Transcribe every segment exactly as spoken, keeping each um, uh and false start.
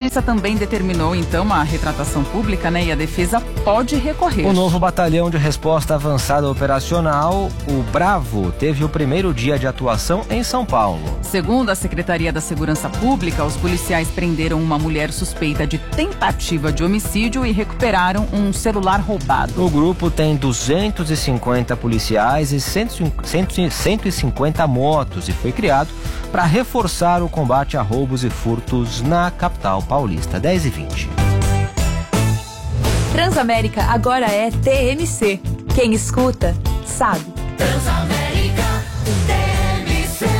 Justiça também determinou, então, a retratação pública, né? E a defesa pode recorrer. O novo batalhão de resposta avançada operacional, o Bravo, teve o primeiro dia de atuação em São Paulo. Segundo a Secretaria da Segurança Pública, os policiais prenderam uma mulher suspeita de tentativa de homicídio e recuperaram um celular roubado. O grupo tem duzentos e cinquenta policiais e cento e cinquenta motos e foi criado para reforçar o combate a roubos e furtos na capital paulista. dez e vinte. Transamérica agora é T M C. Quem escuta, sabe. Transamérica, T M C.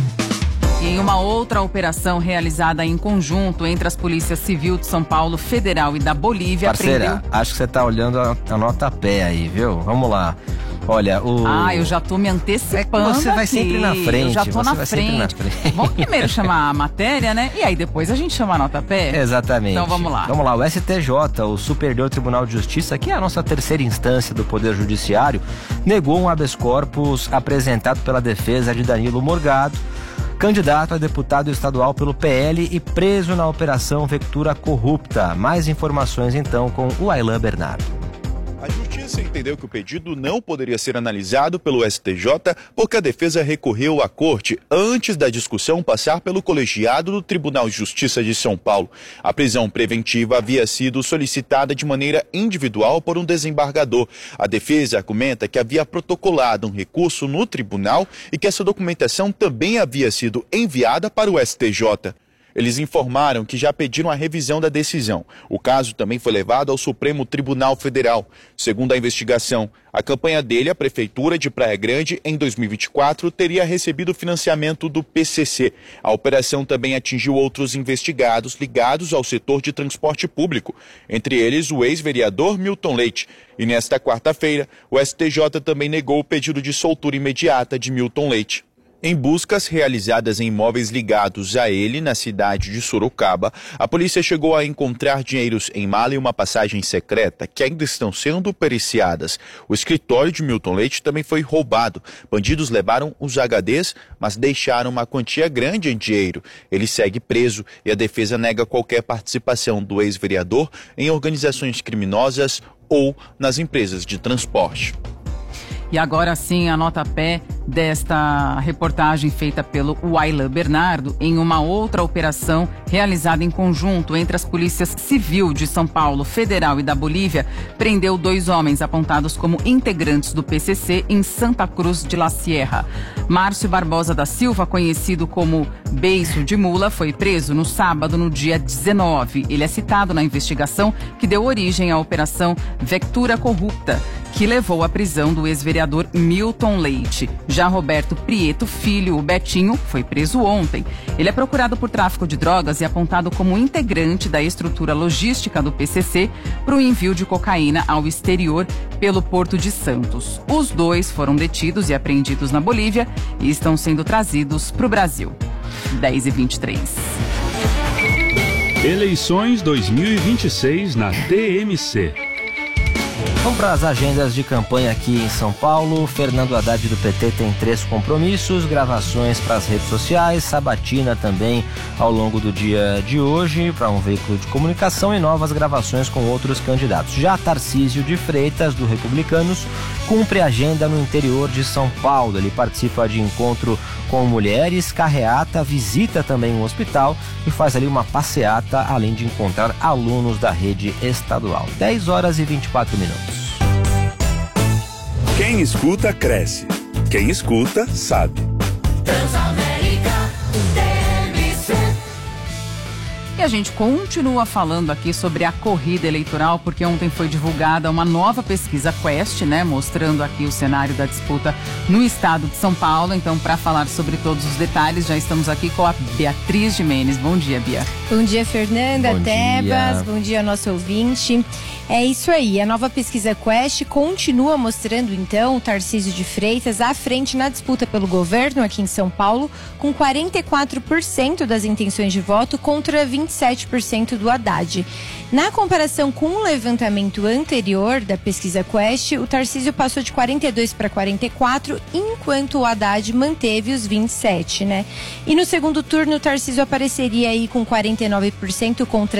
E em uma outra operação realizada em conjunto entre as polícias civil de São Paulo, Federal e da Bolívia... Parceira, prendeu... acho que você tá olhando a, a nota pé aí, viu? Vamos lá. Olha, o... Ah, eu já tô me antecipando. É que você vai aqui. sempre na frente. Eu já tô você na vai frente. na frente. Vamos primeiro chamar a matéria, né? E aí depois a gente chama a nota pé. Exatamente. Então vamos lá. Vamos lá. O S T J, o Superior Tribunal de Justiça, que é a nossa terceira instância do Poder Judiciário, negou um habeas corpus apresentado pela defesa de Danilo Morgado, candidato a deputado estadual pelo P L e preso na Operação Vectura Corrupta. Mais informações então com o Aylan Bernardo. A Justiça entendeu que o pedido não poderia ser analisado pelo S T J porque a defesa recorreu à Corte antes da discussão passar pelo colegiado do Tribunal de Justiça de São Paulo. A prisão preventiva havia sido solicitada de maneira individual por um desembargador. A defesa argumenta que havia protocolado um recurso no tribunal e que essa documentação também havia sido enviada para o S T J. Eles informaram que já pediram a revisão da decisão. O caso também foi levado ao Supremo Tribunal Federal. Segundo a investigação, a campanha dele, a Prefeitura de Praia Grande, em dois mil e vinte e quatro, teria recebido financiamento do P C C. A operação também atingiu outros investigados ligados ao setor de transporte público, entre eles o ex-vereador Milton Leite. E nesta quarta-feira, o S T J também negou o pedido de soltura imediata de Milton Leite. Em buscas realizadas em imóveis ligados a ele na cidade de Sorocaba, a polícia chegou a encontrar dinheiros em mala e uma passagem secreta que ainda estão sendo periciadas. O escritório de Milton Leite também foi roubado. Bandidos levaram os H Ds, mas deixaram uma quantia grande em dinheiro. Ele segue preso e a defesa nega qualquer participação do ex-vereador em organizações criminosas ou nas empresas de transporte. E agora sim, a nota pé desta reportagem feita pelo Aylan Bernardo em uma outra operação realizada em conjunto entre as polícias civil de São Paulo, Federal e da Bolívia, prendeu dois homens apontados como integrantes do P C C em Santa Cruz de la Sierra. Márcio Barbosa da Silva, conhecido como Beiço de Mula, foi preso no sábado, no dia dezenove. Ele é citado na investigação que deu origem à Operação Vectura Corrupta, que levou à prisão do ex-vereador Milton Leite. Já Roberto Prieto Filho, o Betinho, foi preso ontem. Ele é procurado por tráfico de drogas e apontado como integrante da estrutura logística do P C C para o envio de cocaína ao exterior pelo Porto de Santos. Os dois foram detidos e apreendidos na Bolívia e estão sendo trazidos para o Brasil. dez e vinte e três. Eleições dois mil e vinte e seis na T M C. Vamos para as agendas de campanha aqui em São Paulo. Fernando Haddad do P T tem três compromissos, gravações para as redes sociais, sabatina também ao longo do dia de hoje para um veículo de comunicação e novas gravações com outros candidatos. Já Tarcísio de Freitas, do Republicanos, cumpre agenda no interior de São Paulo. Ele participa de encontro com mulheres, carreata, visita também um hospital e faz ali uma passeata, além de encontrar alunos da rede estadual. dez horas e vinte e quatro minutos. Quem escuta, cresce. Quem escuta, sabe. Transamérica, T M C. E a gente continua falando aqui sobre a corrida eleitoral, porque ontem foi divulgada uma nova pesquisa Quest, né, mostrando aqui o cenário da disputa no estado de São Paulo. Então, para falar sobre todos os detalhes, já estamos aqui com a Beatriz Gimenez. Bom dia, Bia. Bom dia, Fernanda, Bom Tebas, dia. bom dia, nosso ouvinte. É isso aí, a nova pesquisa Quest continua mostrando, então, o Tarcísio de Freitas à frente na disputa pelo governo aqui em São Paulo, com quarenta e quatro por cento das intenções de voto contra vinte e sete por cento do Haddad. Na comparação com o levantamento anterior da pesquisa Quest, o Tarcísio passou de quarenta e dois para quarenta e quatro, enquanto o Haddad manteve os vinte e sete, né? E no segundo turno, o Tarcísio apareceria aí com quarenta e nove por cento contra